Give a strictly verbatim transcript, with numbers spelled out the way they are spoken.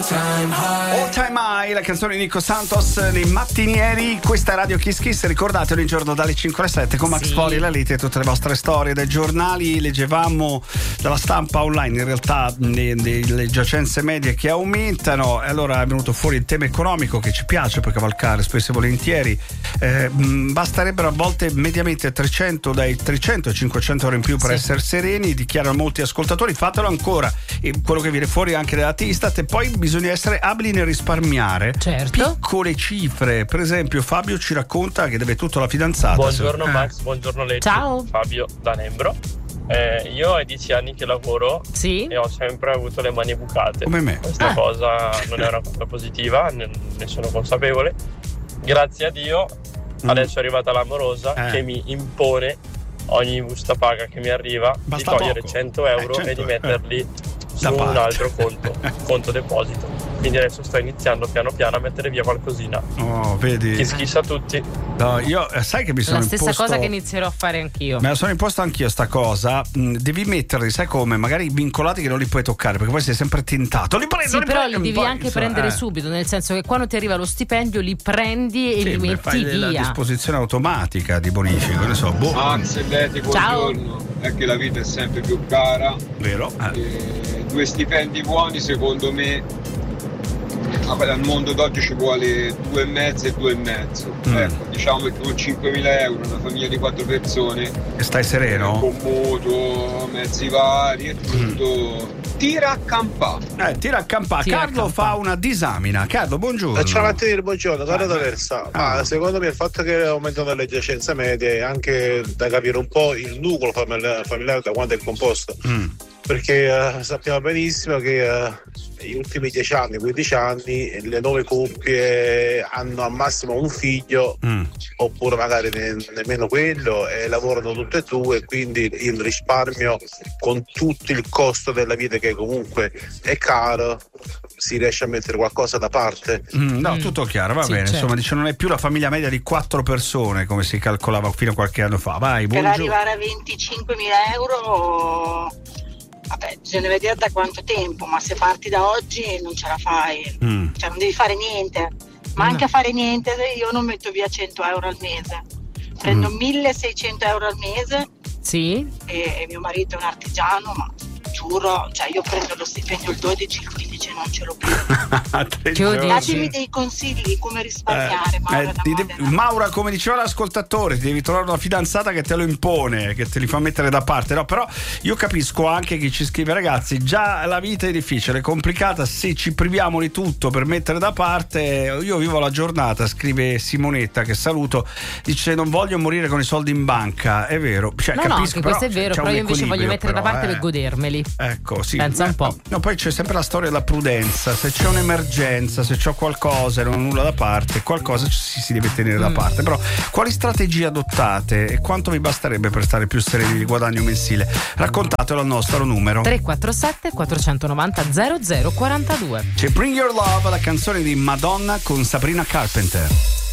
time high. All Time High, la canzone di Nico Santos nei mattinieri. Questa è Radio Kiss Kiss, ricordate ogni giorno dalle cinque alle sette con Max Sì. Poli e la Lite, tutte le vostre storie dai giornali. Leggevamo dalla stampa online in realtà le, le, le giacenze medie che aumentano, e allora è venuto fuori il tema economico che ci piace poi cavalcare spesso e volentieri. Eh, mh, basterebbero a volte mediamente trecento, dai trecento ai cinquecento euro in più per Sì. essere sereni, dichiarano molti ascoltatori. Fatelo ancora, e quello che viene fuori anche dai dati Istat. E poi bisogna essere abili nel risparmiare. Certo. Piccole cifre, per esempio Fabio ci racconta che deve tutto alla fidanzata. Buongiorno Eh. Max, buongiorno Legge. Ciao. Fabio da Nembro. Eh, io ho dieci anni che lavoro Sì. e ho sempre avuto le mani bucate. Come me. Questa Ah. cosa non è una cosa positiva, ne, ne sono consapevole. Grazie a Dio Mm. adesso è arrivata l'amorosa Eh. che mi impone ogni busta paga che mi arriva Basta di togliere poco. cento euro Eh, cento, e di metterli Da su un parte. altro conto, conto deposito. Quindi adesso sto iniziando piano piano a mettere via qualcosina. Oh, vedi. Chi schissa a tutti. No, io eh, sai che mi sono La stessa imposto... cosa che inizierò a fare anch'io. Me la sono imposto anch'io sta cosa. Mm, devi metterli, sai come? Magari vincolati che non li puoi toccare, perché poi sei sempre tentato. Li prendo, Sì, li però prendo, li devi poi, anche insomma, prendere eh. subito, nel senso che quando ti arriva lo stipendio li prendi e Sì, li beh, metti fai la via. disposizione automatica di bonifico, ne so, boh. Max e Leti, Ciao. buongiorno. È che la vita è sempre più cara. Vero? Eh. E due stipendi buoni, secondo me, vabbè, al mondo d'oggi ci vuole due e mezzo e due e mezzo. Mm. Ecco, diciamo che con cinquemila euro una famiglia di quattro persone, E stai sereno? con mutuo, mezzi vari e tutto, tira a campà. Eh, tira a campà. Tira a Carlo campà. fa una disamina. Carlo, buongiorno. Ciao Matteo, buongiorno, Carlo Ah, D'Aversa. ah. Ma secondo me il fatto che aumentano le giacenze medie è anche da capire un po' il nucleo familiare, familiare da quanto è composto. Mm. Perché eh, sappiamo benissimo che eh, negli ultimi dieci anni, quindici anni, le nuove coppie hanno al massimo un figlio, Mm. oppure magari ne- nemmeno quello, e lavorano tutte e due, quindi il risparmio con tutto il costo della vita che comunque è caro, si riesce a mettere qualcosa da parte. Mm, no, Mm. tutto chiaro, va Sì, bene. certo. Insomma, dice non è più la famiglia media di quattro persone come si calcolava fino a qualche anno fa. Vai, Per buongiorno. arrivare a venticinquemila euro, vabbè, bisogna vedere da quanto tempo, ma se parti da oggi non ce la fai, Mm. cioè non devi fare niente, ma No. anche a fare niente io non metto via cento euro al mese, prendo Mm. milleseicento euro al mese Sì? e, e mio marito è un artigiano, ma giuro, cioè io prendo lo stipendio il dodici, il quindici non ce l'ho più. Tre Che odio. giorni. Datemi dei consigli di come risparmiare, Eh, Maura, eh, da ti de- Modena. Maura, come diceva l'ascoltatore, ti devi trovare una fidanzata che te lo impone, che te li fa mettere da parte. No, però io capisco anche chi ci scrive, ragazzi, già la vita è difficile, è complicata, se ci priviamo di tutto per mettere da parte. Io vivo la giornata, scrive Simonetta, che saluto, dice non voglio morire con i soldi in banca. È vero, cioè, No, no, capisco, anche però questo è vero, c'è però un io invece voglio equilibrio, mettere da però, parte eh. per godermeli. Ecco, sì. Pensa un po'. No, poi c'è sempre la storia della prudenza. Se c'è un'emergenza, se c'ho qualcosa e non ho nulla da parte, qualcosa ci si deve tenere da Mm. parte. Però quali strategie adottate e quanto vi basterebbe per stare più sereni di guadagno mensile? Raccontatelo al nostro numero. tre quattro sette quattrocentonovanta zero zero quarantadue. C'è Bring Your Love, la canzone di Madonna con Sabrina Carpenter.